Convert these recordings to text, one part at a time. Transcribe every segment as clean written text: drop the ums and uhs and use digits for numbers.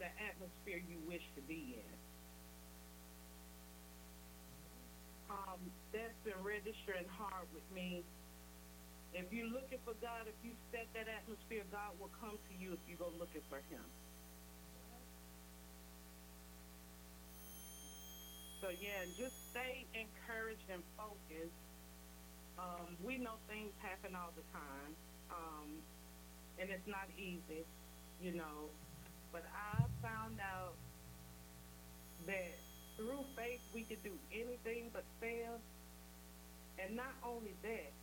the atmosphere you wish to be in. That's been registering hard with me. If you're looking for God, if you set that atmosphere, God will come to you if you go looking for Him. So yeah, just stay encouraged and focused. We know things happen all the time, and it's not easy, you know. But I found out that through faith we can do anything but fail. And not only that,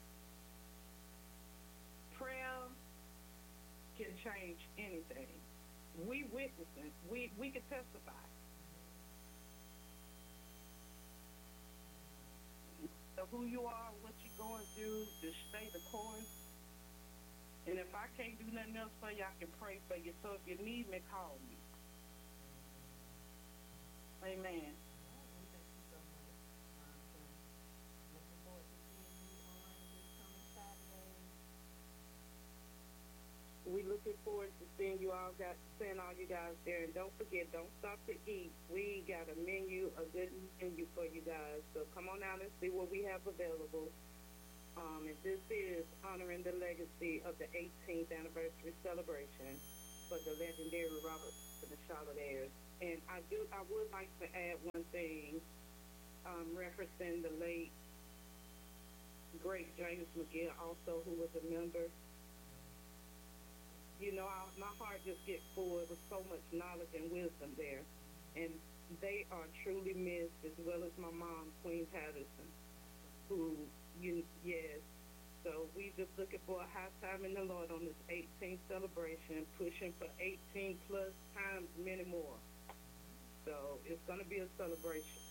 prayer can change anything. We witnessing, we can testify. So who you are, what you're going through, just stay the course. And if I can't do nothing else for you, I can pray for you. So if you need me, call me. Amen. Well, we thank you so much, Kim. Looking forward to seeing you on this coming Saturday. We looking forward to seeing you all got seeing all you guys there. And don't forget, don't stop to eat. We got a menu, a good menu for you guys. So come on out and see what we have available. And this is honoring the legacy of the 18th anniversary celebration for the legendary Robert and the Charlotte Heirs. And I would like to add one thing, referencing the late great James McGill, also who was a member. You know, my heart just gets full with so much knowledge and wisdom there, and they are truly missed, as well as my mom, Queen Patterson, who yes. So we just looking for a high time in the Lord on this 18th celebration, pushing for 18 plus times many more. So it's going to be a celebration.